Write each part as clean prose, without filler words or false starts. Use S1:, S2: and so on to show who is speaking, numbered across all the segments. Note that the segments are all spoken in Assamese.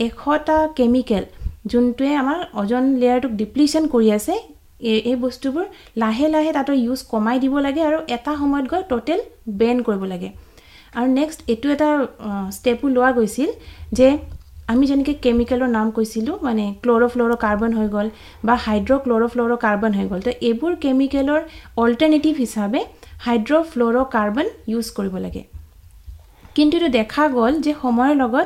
S1: 100টা কেমিকেল যোনটোৱে আমাৰ ওজন লেয়াৰটোক ডিপ্লিশ্যন কৰি আছে এই বস্তুবোৰ লাহে লাহে তাতো ইউজ কমাই দিব লাগে আৰু এটা সময়ত গৈ টোটেল বেন কৰিব লাগে আৰু নেক্সট এটো এটা ষ্টেপো লোৱা গৈছিল যে আমি যেনেকৈ কেমিকেলৰ নাম কৈছিলোঁ মানে ক্ল'ৰ'ফ্ল'ৰ'কাৰ্বন হৈ গ'ল বা হাইড্ৰ'ক্ল'ৰ'ফ্ল'ৰ'কাৰ্বন হৈ গ'ল তো এইবোৰ কেমিকেলৰ অল্টাৰনেটিভ হিচাপে হাইড্ৰ'ফ্ল'ৰ'কাৰ্বন ইউজ কৰিব লাগে কিন্তু এইটো দেখা গ'ল যে সময়ৰ লগত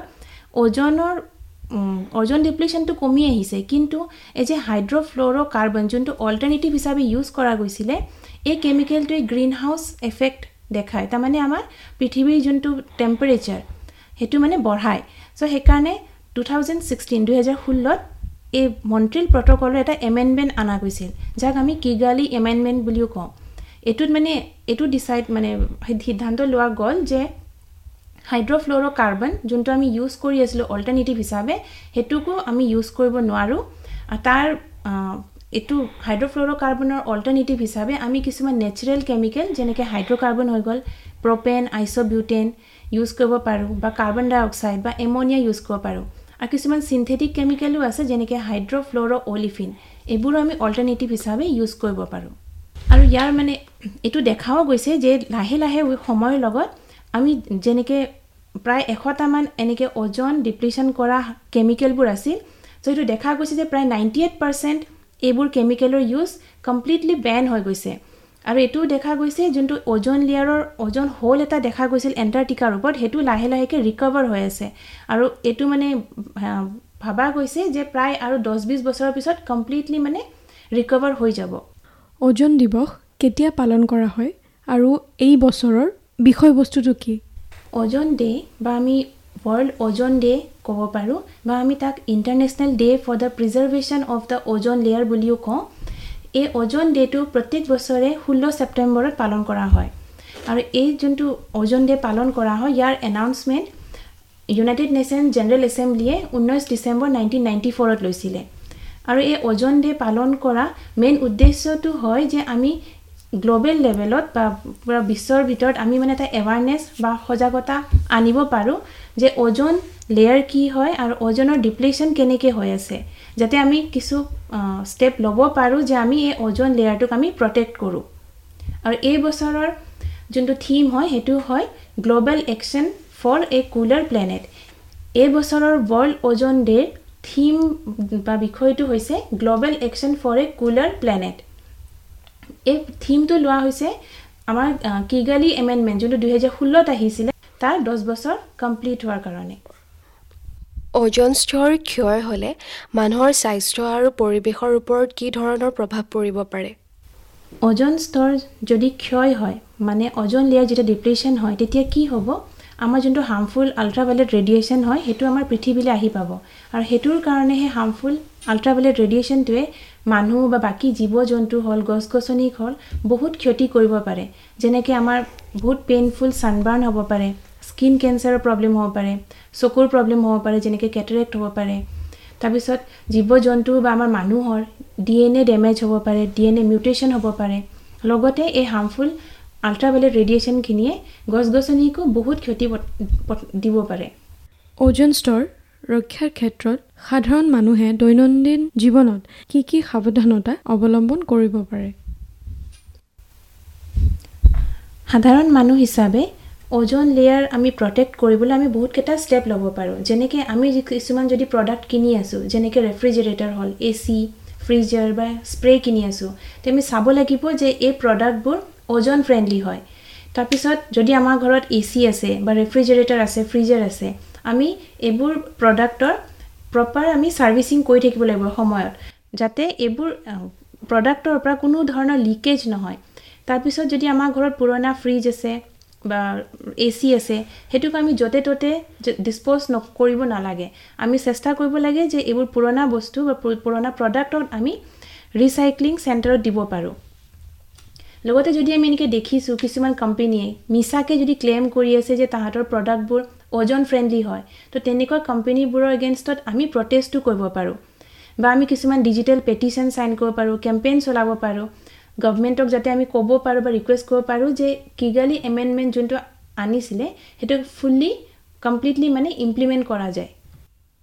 S1: ওজন ডিপ্লিশ্যনটো কমি আহিছে কিন্তু এই যে হাইড্ৰ'ফ্ল'ৰ'কাৰ্বন যোনটো অল্টাৰনেটিভ হিচাপে ইউজ কৰা গৈছিলে এই কেমিকেলটোৱে গ্ৰীণ হাউচ এফেক্ট দেখায় তাৰমানে আমাৰ পৃথিৱীৰ যোনটো টেম্পাৰেচাৰ সেইটো মানে বঢ়ায় চ' সেইকাৰণে 2016 এই মন্ট্ৰিল প্ৰট'কলৰ এটা এমেণ্ডমেণ্ট অনা গৈছিল যাক আমি কিগালি এমেণ্ডমেণ্ট বুলিও কওঁ এইটোত মানে এইটো ডিচাইড মানে সিদ্ধান্ত লোৱা গ'ল যে হাইড্ৰ'ফ্ল'ৰ'কাৰ্বন যোনটো আমি ইউজ কৰি আছিলোঁ অল্টাৰনেটিভ হিচাপে সেইটোকো আমি ইউজ কৰিব নোৱাৰোঁ তাৰ এইটো হাইড্ৰ'ফ্ল'ৰ'কাৰ্বনৰ অল্টাৰনেটিভ হিচাপে আমি কিছুমান নেচাৰেল কেমিকেল যেনেকৈ হাইড্ৰ'কাৰ্বন হৈ গ'ল প্ৰপেন আইচ'বিউটেন ইউজ কৰিব পাৰোঁ বা কাৰ্বন ডাই অক্সাইড বা এমনিয়া ইউজ কৰিব পাৰোঁ আৰু কিছুমান সিনথেটিক কেমিকেলো আছে যেনেকৈ হাইড্ৰ'ফ্ল'ৰ'অলিফিন এইবোৰো আমি অল্টাৰনেটিভ হিচাপে ইউজ কৰিব পাৰোঁ আৰু ইয়াৰ মানে এইটো দেখাও গৈছে যে লাহে লাহে সময়ৰ লগত আমি যেনেকৈ প্ৰায় 100টামান এনেকৈ ওজন ডিপ্লিশ্যন কৰা কেমিকেলবোৰ আছিল চ' এইটো দেখা গৈছে যে প্ৰায় 98% এইবোৰ কেমিকেলৰ ইউজ কমপ্লিটলি বেন হৈ গৈছে আৰু এইটো দেখা গৈছে যোনটো ওজন লেয়াৰৰ ওজন হোল এটা দেখা গৈছিল এণ্টাৰ্কটিকাৰ ওপৰত সেইটো লাহে লাহেকৈ ৰিকভাৰ হৈ আছে আৰু এইটো মানে ভাবা গৈছে যে প্ৰায় আৰু 10-20 বছৰৰ পিছত কমপ্লিটলি মানে ৰিকভাৰ হৈ যাব
S2: ওজন দিৱস কেতিয়া পালন কৰা হয় আৰু এই বছৰৰ বিষয়বস্তুটো কি
S1: ওজন ডে বা আমি ৱৰ্ল্ড ওজন ডে ক'ব পাৰোঁ বা আমি তাক international day for the preservation of the ওজন লেয়াৰ বুলিও কওঁ এই ওজন ডেটো প্ৰত্যেক বছৰে 16 ছেপ্টেম্বৰত পালন কৰা হয় আৰু এই যোনটো ওজন ডে পালন কৰা হয় ইয়াৰ announcement United nations general এছেম্বলিয়ে 19 December 1994ত লৈছিলে আৰু এই ওজন ডে পালন কৰা মেইন উদ্দেশ্যটো হয় যে আমি গ্লোবেল লেভেলত বা পুৰা বিশ্বৰ ভিতৰত আমি মানে এটা এৱাৰনেছ বা সজাগতা আনিব পাৰোঁ যে ওজন লেয়াৰ কি হয় আৰু ওজনৰ ডিপ্লিশ্যন কেনেকৈ হৈ আছে যাতে আমি কিছু ষ্টেপ ল'ব পাৰোঁ যে আমি এই ওজন লেয়াৰটোক আমি প্ৰটেক্ট কৰোঁ আৰু এই বছৰৰ যোনটো থিম হয় সেইটো হয় global action for A cooler planet এই বছৰৰ ৱৰ্ল্ড ওজন ডেৰ থিম বা বিষয়টো হৈছে global action for A cooler planet এই থিমটো লোৱা হৈছে আমাৰ কিগালি এমেণ্ডমেণ্ট যোনটো 2016ত আহিছিলে তাৰ 10 বছৰ কমপ্লিট হোৱাৰ কাৰণে
S3: ওজন স্তৰ ক্ষয় হ'লে মানুহৰ স্বাস্থ্য আৰু পৰিৱেশৰ ওপৰত কি ধৰণৰ প্ৰভাৱ পৰিব পাৰে
S1: ওজন স্তৰ যদি ক্ষয় হয় মানে ওজন লেয়াৰ যেতিয়া ডিপ্লিশ্যন হয় তেতিয়া কি হ'ব আমাৰ যোনটো হাৰ্মফুল আল্ট্ৰাভায়োলেট ৰেডিয়েশ্যন হয় সেইটো আমাৰ পৃথিৱীলৈ আহি পাব আৰু সেইটোৰ কাৰণেহে হাৰ্মফুল আল্ট্ৰাভায়োলেট ৰেডিয়েশ্যনটোৱে মানুহ বা বাকী জীৱ জন্তু হ'ল গছ গছনি হ'ল বহুত ক্ষতি কৰিব পাৰে যেনেকৈ আমাৰ বহুত পেইনফুল ছানবাৰ্ণ হ'ব পাৰে স্কিন কেঞ্চাৰৰ প্ৰব্লেম হ'ব পাৰে চকুৰ প্ৰব্লেম হ'ব পাৰে যেনেকৈ কেটাৰেক্ট হ'ব পাৰে তাৰপিছত জীৱ জন্তু বা আমাৰ মানুহৰ DNA ডেমেজ হ'ব পাৰে DNA মিউটেশ্যন হ'ব পাৰে লগতে এই হাৰ্মফুল আল্ট্ৰাভায়োলেট ৰেডিয়েশ্যনখিনিয়ে গছ গছনিকো বহুত ক্ষতি দিব পাৰে
S2: ওজন স্তৰ ৰক্ষাৰ ক্ষেত্ৰত সাধাৰণ মানুহে দৈনন্দিন জীৱনত কি কি সাৱধানতা অৱলম্বন কৰিব পাৰে
S1: সাধাৰণ মানুহ হিচাপে ওজন লেয়াৰ আমি প্ৰটেক্ট কৰিবলৈ আমি বহুত কেইটা ষ্টেপ ল'ব পাৰোঁ যেনেকৈ আমি কিছুমান যদি প্ৰডাক্ট কিনি আছোঁ যেনেকৈ ৰেফ্ৰিজাৰেটৰ হ'ল AC ফ্ৰিজাৰ বা স্প্ৰে কিনি আছোঁ তে আমি চাব লাগিব যে এই প্ৰডাক্টবোৰ ওজন ফ্ৰেণ্ডলি হয় তাৰপিছত যদি আমাৰ ঘৰত AC আছে বা ৰেফ্ৰিজাৰেটৰ আছে ফ্ৰিজাৰ আছে আমি এইবোৰ প্ৰডাক্টৰ প্ৰপাৰ আমি সাৰ্ভিসিং কৰি থাকিব লাগিব সময়ত যাতে এইবোৰ প্ৰডাক্টৰ পৰা কোনো ধৰণৰ লিকেজ নহয় তাৰপিছত যদি আমাৰ ঘৰত পুৰণা ফ্ৰিজ আছে বা AC আছে হেতুক আমি যতে ততে ডিসপোজ কৰিব নালাগে আমি চেষ্টা কৰিব লাগে যে এইবোৰ পুৰণা বস্তু বা পুৰণা প্ৰডাক্টক আমি ৰিসাইক্লিং চেণ্টাৰত দিব পাৰো লগতে যদি আমি এনেকৈ দেখিছো কিছুমান কোম্পানীয়ে মিছাকে যদি ক্লেম কৰি আছে যে তাহাঁতৰ প্ৰডাক্টবোৰ ওজন ফ্ৰেণ্ডলি হয় তো তেনেকুৱা কোম্পানীবোৰৰ এগেইনষ্টত আমি প্ৰটেষ্টও কৰিব পাৰো বা আমি কিছুমান ডিজিটেল পেটিশন সাইন কৰিব পাৰো কেম্পেইন চলাব পাৰো গভৰ্নমেণ্টক যাতে আমি ক'ব পাৰো বা ৰিকুৱেষ্ট কৰিব পাৰো যে কিগালি এমেণ্ডমেণ্ট যোনটো আনিছিলে হেতু ফুল্লি কমপ্লিটলি মানে ইমপ্লিমেন্ট কৰা যায়